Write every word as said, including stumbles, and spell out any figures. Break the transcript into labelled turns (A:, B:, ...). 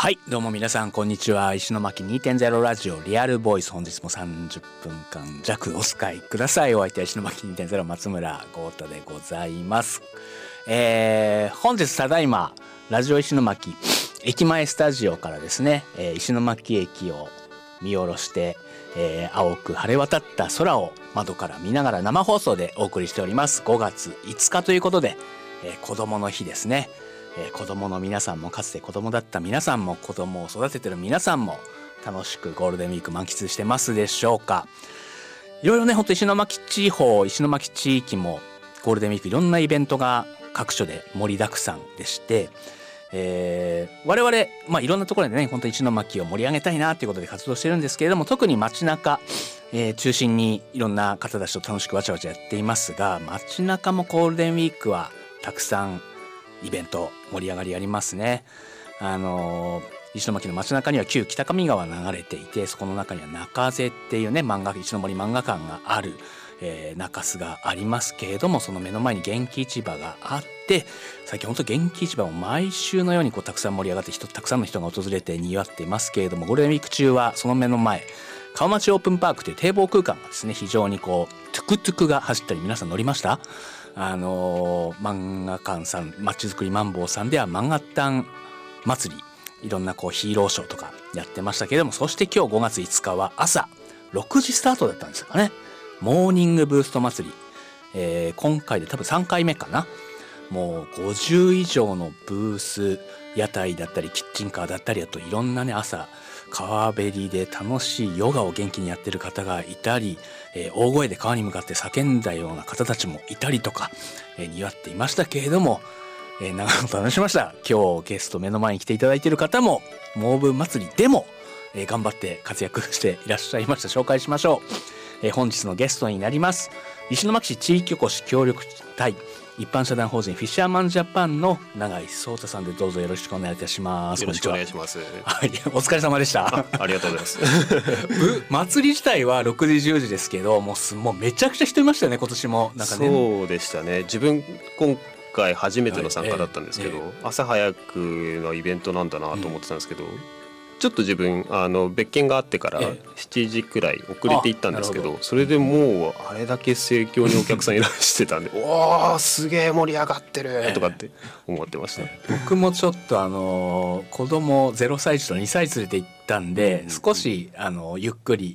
A: はい、どうも皆さんこんにちは。石巻 にてんゼロ ラジオリアルボイス、本日もさんじゅっぷんかん弱お使いください。お相手は石巻 にてんゼロ 松村豪太でございます。えー、本日ただいまラジオ石巻駅前スタジオからですね、えー、石巻駅を見下ろして、えー、青く晴れ渡った空を窓から見ながら生放送でお送りしております。ごがついつかということで、えー、子供の日ですね。えー、子供の皆さんも、かつて子供だった皆さんも、子供を育ててる皆さんも楽しくゴールデンウィーク満喫してますでしょうか。いろいろね、ほんと石巻地方、石巻地域もゴールデンウィークいろんなイベントが各所で盛りだくさんでして、えー、我々、まあ、いろんなところでね、本当に石巻を盛り上げたいなということで活動してるんですけれども、特に街中、えー、中心にいろんな方たちと楽しくわちゃわちゃやっていますが、街中もゴールデンウィークはたくさんイベント盛り上がりありますね。あのー、石巻の街中には旧北上川流れていて、そこの中には中瀬っていうね、漫画石森漫画館がある、えー、中洲がありますけれども、その目の前に元気市場があって、最近本当元気市場も毎週のようにこうたくさん盛り上がって人たくさんの人が訪れて賑わっていますけれども、ゴールデンウィーク中はその目の前、川町オープンパークという堤防空間がですね、非常にこうトゥクトゥクが走ったり、皆さん乗りました？あのー、漫画館さん、まちづくりマンボウさんでは漫画誕祭り、いろんなこうヒーローショーとかやってましたけれども、そして今日ごがついつかは朝ろくじスタートだったんですかね。モーニングブースト祭り、えー、今回で多分さんかいめかな。もうごじゅう以上のブース、屋台だったりキッチンカーだったり、あといろんなね、朝川べりで楽しいヨガを元気にやってる方がいたり、えー、大声で川に向かって叫んだような方たちもいたりとか、えー、賑わっていましたけれども、えー、長く楽しみました。今日ゲスト目の前に来ていただいている方もモーブ祭りでも、えー、頑張って活躍していらっしゃいました。紹介しましょう。えー、本日のゲストになります石巻市地域おこし協力隊一般社団法人フィッシャーマンジャパンの永井壮太さんで、どうぞよろしくお願いいたします。
B: よろしくお願いします。
A: はい、お疲れ様でした。
B: あ, ありがとうございます
A: 祭り自体はろくじじゅうじですけど、もうすもうめちゃくちゃ人いましたよね、今年も。なんかね、
B: そうでしたね。自分今回初めての参加だったんですけど、はいええ、朝早くのイベントなんだなと思ってたんですけど、うん、ちょっと自分あの別件があってからしちじくらい遅れて行ったんですけ ど, どそれでもうあれだけ盛況にお客さんいらしてたんでおーすげえ盛り上がってるとかって思ってました、え
A: え、僕もちょっとあの子供ゼロさい児とにさい連れて行ったんで、うん、少しあのゆっくり